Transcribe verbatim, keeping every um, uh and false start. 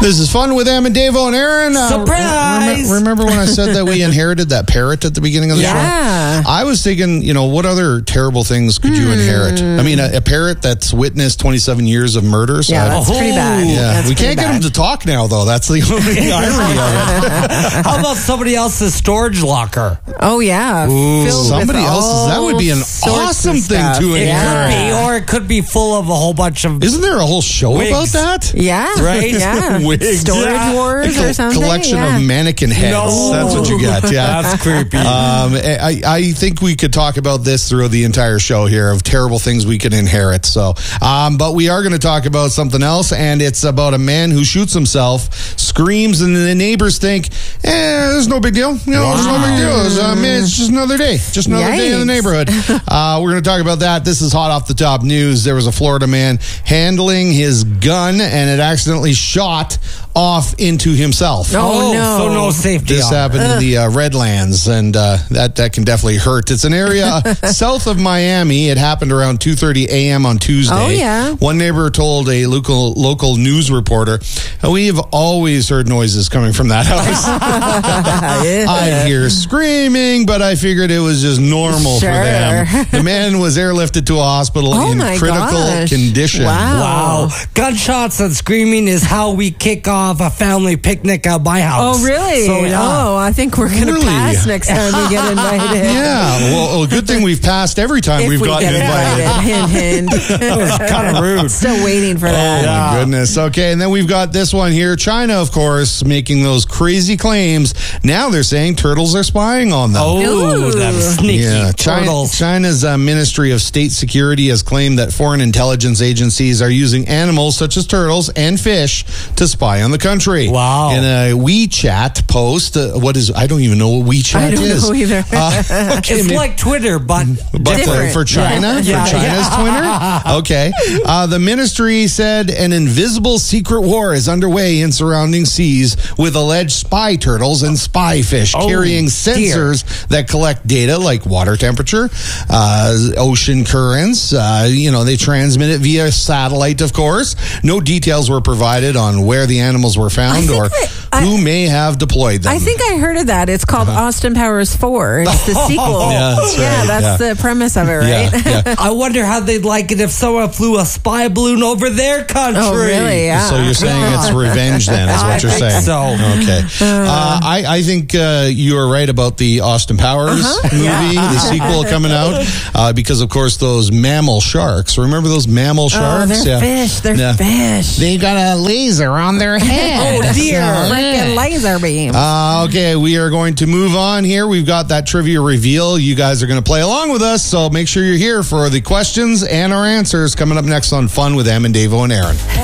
This is Fun with Em and Davo and Aaron. Uh, Surprise! Rem- remember when I said that we inherited that parrot at the beginning of the Yeah. show? I was thinking, you know, what other terrible things could you inherit? I mean, a, a parrot that's witnessed twenty-seven years of murders. Yeah, I- that's pretty bad. yeah. That's we pretty can't get bad. him to talk now, though. That's the only irony of it. How about somebody else's storage locker? Oh, yeah. Filled with Somebody else's. That would be an all sorts of awesome thing stuff. to It inherit. could be, or it could be full of a whole bunch of. Isn't there a whole show Wigs. about that? Yeah. Right? Yeah. Wigs. Storage Yeah. Wars A or something. collection yeah. of mannequin heads. No. That's what you got. Yeah. That's creepy. Um, I, I think we could talk about this through the entire show here of terrible things we could inherit. So, um, but we are going to talk about something else, and it's about a man who shoots himself, screams, and the neighbors think, "Eh, there's no big deal. You know, there's no big deal. It's, uh, man, it's just another day, just another day in the Yikes. neighborhood." Uh, we're going to talk about that. This is hot off the top news. There was a Florida man handling his gun, and it accidentally shot off into himself. Oh, no. So no safety. This on it. happened in the uh, Redlands, and uh, that that can definitely hurt. It's an area south of Miami. It happened around two thirty a.m. on Tuesday. Oh, yeah. One neighbor told a local local news reporter, "We have always heard noises coming from that house. I hear screaming, but I figured it was just normal Sure. for them." The man was airlifted to a hospital Oh, in my critical gosh. condition. Wow. Wow. Gunshots and screaming is how we kick off a family picnic at my house. Oh, really? So, yeah. Oh, I think we're going to Really? pass next time we get invited. Yeah, well, well, good thing we've passed every time If we've we gotten get invited. invited. Hint, hint. That was kind of rude. Still waiting for that. Oh, my goodness. Okay, and then we've got this one here. China, of course, making those crazy claims. Now they're saying turtles are spying on them. Oh, Ooh. them sneaky Yeah, China, turtles. China's uh, Ministry of State Security has claimed that foreign intelligence agencies are using animals such as turtles and fish to spy on the country. Wow. In a WeChat post, uh, what is, I don't even know what WeChat I don't is. know either. Uh, okay, It's maybe- like Twitter, but But uh, Different. for China, Yeah. for China's Twitter, okay. Uh, the ministry said an invisible secret war is underway in surrounding seas with alleged spy turtles and spy fish Oh, carrying dear. sensors that collect data like water temperature, uh, ocean currents. Uh, you know, they transmit it via satellite, of course. No details were provided on where the animals were found think or that- I- who may have deployed them. I think I heard of that. It's called Austin Powers four. It's the sequel. Yeah, that's Yeah, right. that's Yeah. the premise of it, yeah, right? yeah. I wonder how they'd like it if someone flew a spy balloon over their country. Oh, really? Yeah. So you're saying it's revenge then, is what I you're think saying. so. Okay. Uh, I, I think uh, you are right about the Austin Powers Uh-huh. movie, the sequel coming out, uh, because, of course, those mammal sharks. Remember those mammal Oh, sharks? they're fish. They're Yeah. fish. They got a laser on their head. Oh, dear. Freaking laser beam. Uh, okay, we are going to move on here. We've got that trivia reveal. You guys are going to play along with us, so make sure you're here for the questions and our answers coming up next on Fun with Em and Davo and Aaron.